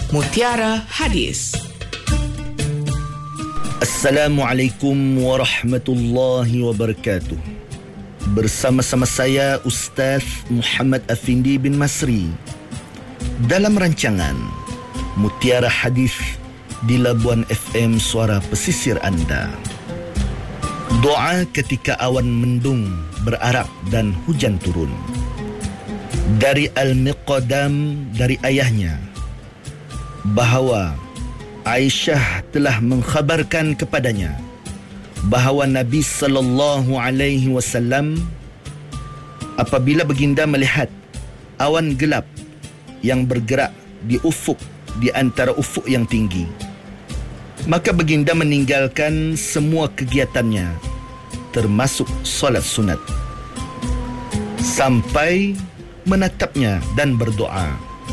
Mutiara Hadis. Assalamualaikum warahmatullahi wabarakatuh. Bersama-sama saya Ustaz Muhammad Afindi bin Masri dalam rancangan Mutiara Hadis di Labuan FM Suara Pesisir Anda. Doa ketika awan mendung berarak dan hujan turun. Dari Al-Miqdam dari ayahnya bahawa Aisyah telah mengkhabarkan kepadanya bahawa Nabi sallallahu alaihi wasallam apabila baginda melihat awan gelap yang bergerak di ufuk di antara ufuk yang tinggi, maka baginda meninggalkan semua kegiatannya termasuk solat sunat sampai menatapnya dan berdoa,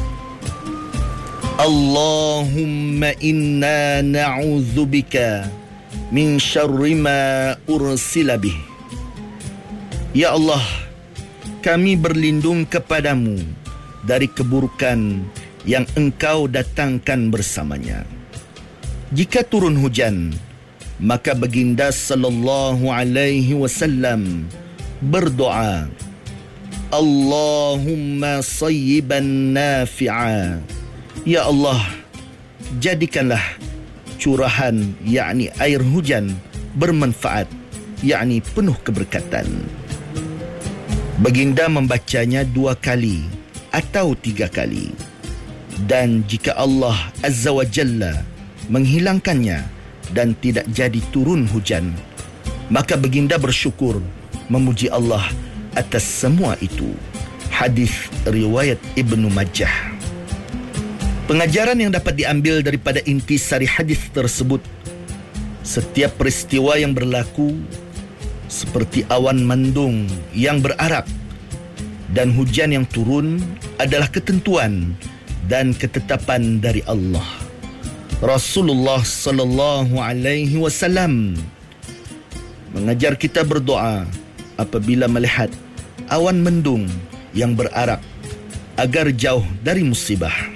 Allahumma inna na'udzubika min syarri ma ursila bih. Ya Allah, kami berlindung kepadamu dari keburukan yang engkau datangkan bersamanya. Jika turun hujan, maka baginda sallallahu alaihi wasallam berdoa, Allahumma sayyiban nafi'a. Ya Allah, jadikanlah curahan yakni air hujan bermanfaat yakni penuh keberkatan. Baginda membacanya 2 kali atau 3 kali. Dan jika Allah Azza wa Jalla menghilangkannya dan tidak jadi turun hujan, maka baginda bersyukur memuji Allah atas semua itu. Hadis riwayat Ibnu Majah. Pengajaran yang dapat diambil daripada intisari hadis tersebut, setiap peristiwa yang berlaku seperti awan mendung yang berarak dan hujan yang turun adalah ketentuan dan ketetapan dari Allah. Rasulullah sallallahu alaihi wasallam mengajar kita berdoa apabila melihat awan mendung yang berarak agar jauh dari musibah.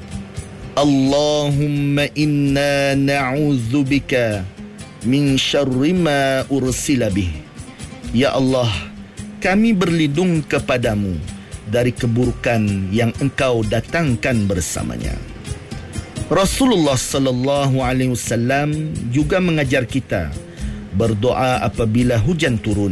Allahumma inna na'udzubika min syarri ma ursila bih. Ya Allah, kami berlindung kepadamu dari keburukan yang engkau datangkan bersamanya. Rasulullah sallallahu alaihi wasallam juga mengajar kita berdoa apabila hujan turun.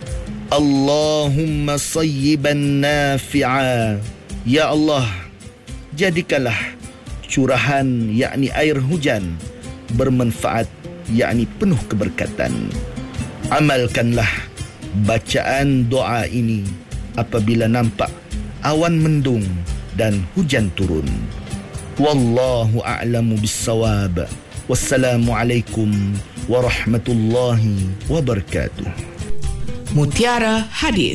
Allahumma sayyiban nafi'a. Ya Allah, jadikanlah curahan yakni air hujan bermanfaat yakni penuh keberkatan. Amalkanlah bacaan doa ini apabila nampak awan mendung dan hujan turun. Wallahu a'lamu bissawab. Wassalamualaikum warahmatullahi wabarakatuh. Mutiara Hadis.